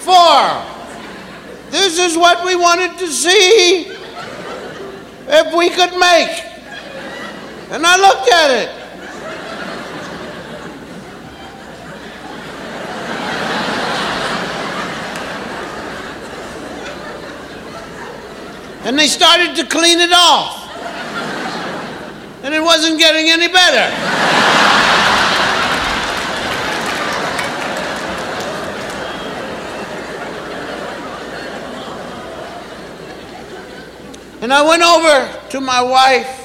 for. This is what we wanted to see if we could make. And I looked at it. And they started to clean it off. And it wasn't getting any better. And I went over to my wife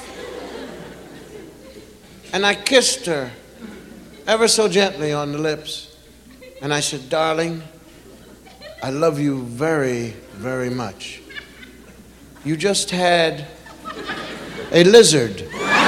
and I kissed her ever so gently on the lips. And I said, darling, I love you very, very much. You just had a lizard.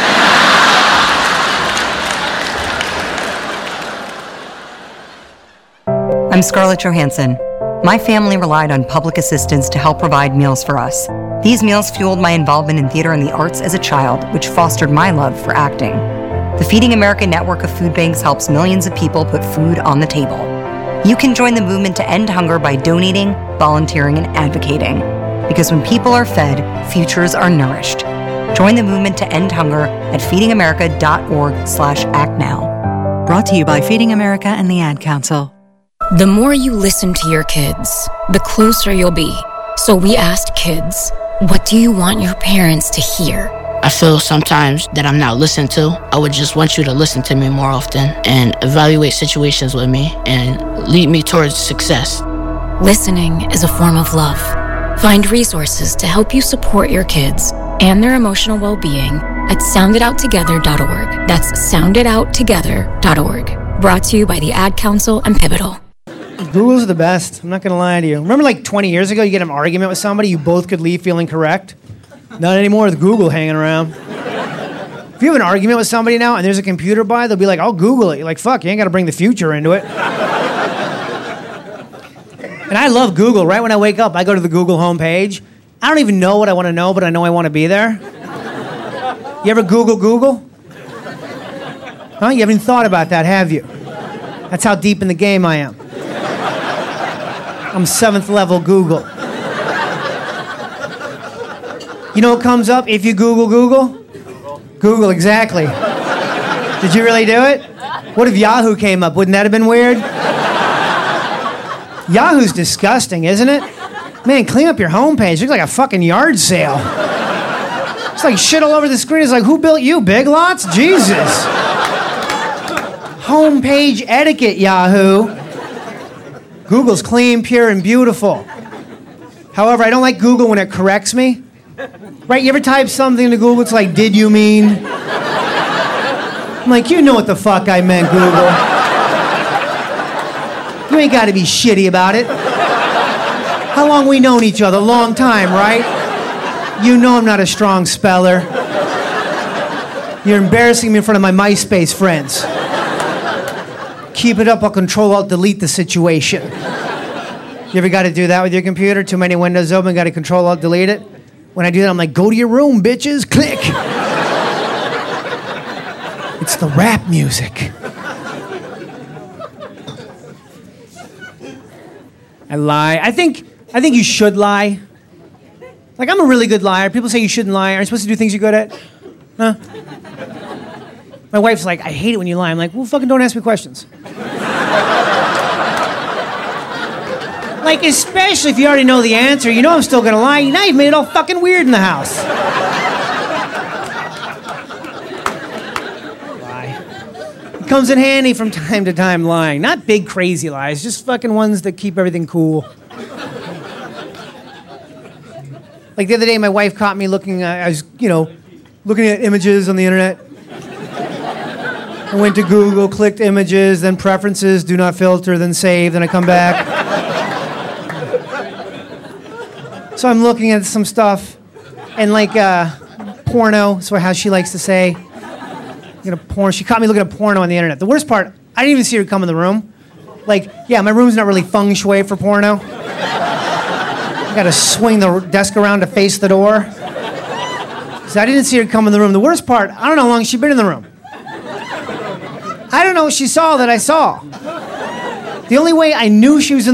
I'm Scarlett Johansson. My family relied on public assistance to help provide meals for us. These meals fueled my involvement in theater and the arts as a child, which fostered my love for acting. The Feeding America network of food banks helps millions of people put food on the table. You can join the movement to end hunger by donating, volunteering, and advocating. Because when people are fed, futures are nourished. Join the movement to end hunger at feedingamerica.org/actnow. Brought to you by Feeding America and the Ad Council. The more you listen to your kids, the closer you'll be. So we asked kids, what do you want your parents to hear? I feel sometimes that I'm not listened to. I would just want you to listen to me more often and evaluate situations with me and lead me towards success. Listening is a form of love. Find resources to help you support your kids and their emotional well-being at sounditouttogether.org. That's sounditouttogether.org. Brought to you by the Ad Council and Pivotal. Google's the best. I'm not going to lie to you. Remember like 20 years ago, you get an argument with somebody, you both could leave feeling correct? Not anymore with Google hanging around. If you have an argument with somebody now and there's a computer by, they'll be like, I'll Google it. You're like, fuck, you ain't got to bring the future into it. And I love Google. Right when I wake up, I go to the Google homepage. I don't even know what I want to know, but I know I want to be there. You ever Google? Huh? You haven't thought about that, have you? That's how deep in the game I am. I'm 7th level Google. You know what comes up if you Google? Google, exactly. Did you really do it? What if Yahoo came up? Wouldn't that have been weird? Yahoo's disgusting, isn't it? Man, clean up your homepage. It looks like a fucking yard sale. It's like shit all over the screen. It's like, who built you, Big Lots? Jesus. Homepage etiquette, Yahoo. Google's clean, pure, and beautiful. However, I don't like Google when it corrects me. Right, you ever type something into Google, it's like, did you mean? I'm like, you know what the fuck I meant, Google. You ain't got to be shitty about it. How long we known each other? Long time, right? You know I'm not a strong speller. You're embarrassing me in front of my MySpace friends. Keep it up, I'll Control-Alt-Delete the situation. You ever got to do that with your computer? Too many windows open, got to Control-Alt-Delete it? When I do that, I'm like, go to your room, bitches, click. It's the rap music. I lie. I think you should lie. Like, I'm a really good liar. People say you shouldn't lie. Are you supposed to do things you're good at? Huh? My wife's like, I hate it when you lie. I'm like, well, fucking don't ask me questions. Like, especially if you already know the answer, you know I'm still gonna lie. Now you've made it all fucking weird in the house. Lie. It comes in handy from time to time, lying. Not big, crazy lies, just fucking ones that keep everything cool. Like the other day, my wife caught me looking, I was, looking at images on the internet. I went to Google, clicked images, then preferences, do not filter, then save, then I come back. So I'm looking at some stuff, and like porno, is how she likes to say. Porn. She caught me looking at porno on the internet. The worst part, I didn't even see her come in the room. Like, yeah, my room's not really feng shui for porno. I gotta swing the desk around to face the door. So I didn't see her come in the room. The worst part, I don't know how long she'd been in the room. I don't know what she saw that I saw. The only way I knew she was in